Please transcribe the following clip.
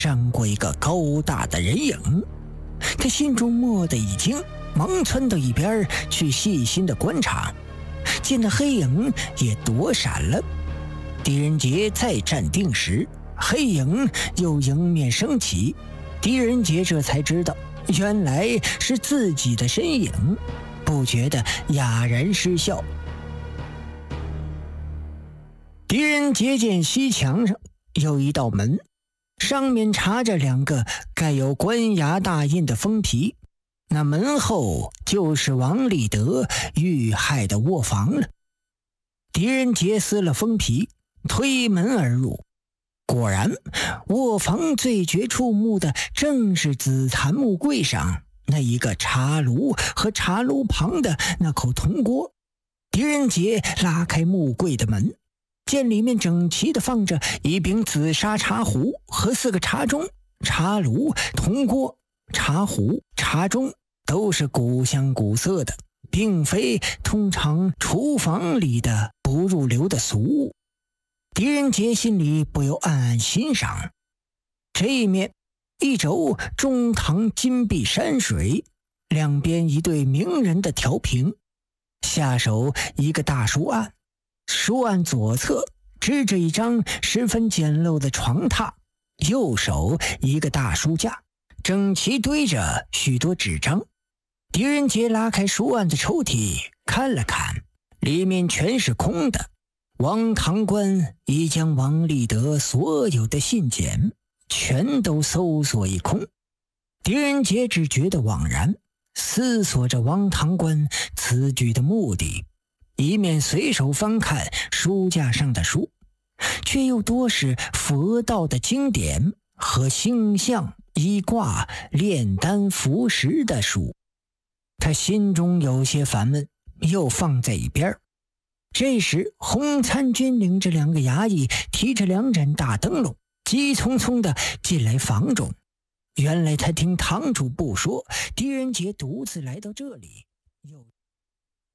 站过一个高大的人影。他心中蓦地一惊，忙窜到一边去细心的观察，见那黑影也躲闪了。狄仁杰再站定时，黑影又迎面升起，狄仁杰这才知道原来是自己的身影，不觉得哑然失笑。狄仁杰见西墙上有一道门，上面插着2个盖有官衙大印的封皮，那门后就是王立德遇害的卧房了。狄仁杰撕了封皮，推门而入，果然卧房最觉触目的正是紫檀木柜上那一个茶炉和茶炉旁的那口铜锅。狄仁杰拉开木柜的门，见里面整齐地放着一柄紫砂茶壶和4个茶盅，茶炉、铜锅、茶壶、茶盅都是古香古色的，并非通常厨房里的不入流的俗物。狄仁杰心里不由暗暗欣赏，这一面一轴中堂金碧山水，两边一对名人的调屏，下手一个大书案，书案左侧支着一张十分简陋的床榻，右手一个大书架，整齐堆着许多纸张。狄仁杰拉开书案的抽屉看了看，里面全是空的。王堂官已将王立德所有的信件全都搜索一空。狄仁杰只觉得惘然，思索着王堂官此举的目的，一面随手翻看书架上的书，却又多是佛道的经典和星象、医卦、炼丹服食的书。他心中有些烦闷，又放在一边。这时洪参军领着2个衙役，提着2盏大灯笼，急匆匆地进来房中。原来他听堂主不说，狄仁杰独自来到这里，又